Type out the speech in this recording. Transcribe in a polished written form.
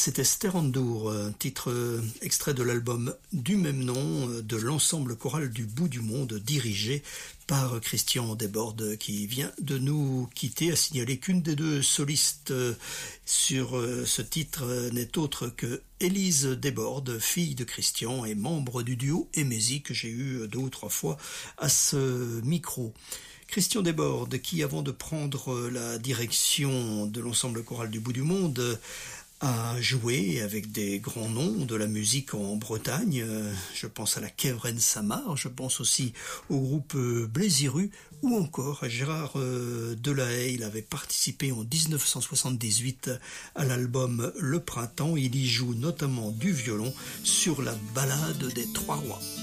C'était Sterandour, un titre extrait de l'album du même nom de l'ensemble choral du Bout du Monde, dirigé par Christian Desbordes, qui vient de nous quitter. À signaler qu'une des deux solistes sur ce titre n'est autre que Élise Desbordes, fille de Christian et membre du duo Émésie, que j'ai eu 2 ou 3 fois à ce micro. Christian Desbordes, qui avant de prendre la direction de l'ensemble choral du Bout du Monde, a joué avec des grands noms de la musique en Bretagne. Je pense à la Kevren Samar, je pense aussi au groupe Blésiru ou encore à Gérard Delahaye. Il avait participé en 1978 à l'album Le Printemps. Il y joue notamment du violon sur la Ballade des Trois Rois.